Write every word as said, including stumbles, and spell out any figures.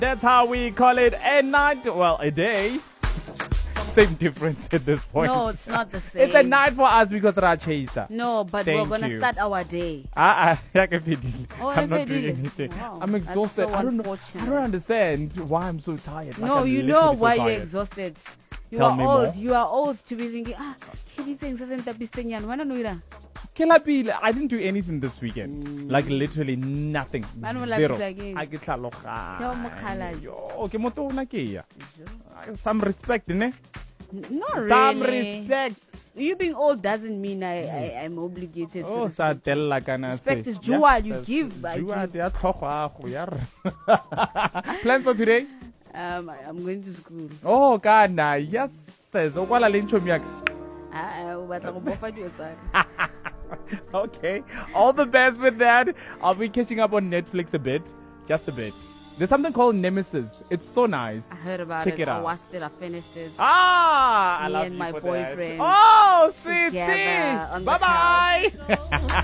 That's how we call it a night, well, a day. Same difference at this point. No, it's not the same. It's a night for us because we're chaser. No, but Thank we're going to you. start our day. Ah, ah, I can feel it. Oh, I'm not I doing feel it. anything. Wow, I'm that's exhausted. so I don't know. I unfortunate. don't understand why I'm so tired. Like, No, I'm you know literally so why tired. you're exhausted. You Tell are me old. more. You are old to be thinking, ah, he saying doesn't tapistenyan. Why don't you know Kelapile, I didn't do anything this weekend. Mm. Like literally nothing. Man, will Zero. lapisa again. I get tlhaloga. Seo mokgalase. Yo, okay, motona ke ya. Some respect, ne? Not really. Some respect. You being old doesn't mean I, I I'm obligated. Oh, to sa respect. tella kana. Respect is jewel you give. I Jewel give. ya tlhogo ya. Plan for today? Um, I, I'm going to school. Oh, kana. Yes, says. Okwala le nchomi yaka. Ah, o batla go bofa dilo tsaka. Okay. All the best with that. I'll be catching up on Netflix a bit. Just a bit. There's something called Nemesis. It's so nice. I heard about Check it. it I out. watched it. I finished it. Ah, I Me love and you my for boyfriend that. Oh, sweet together on the Bye bye.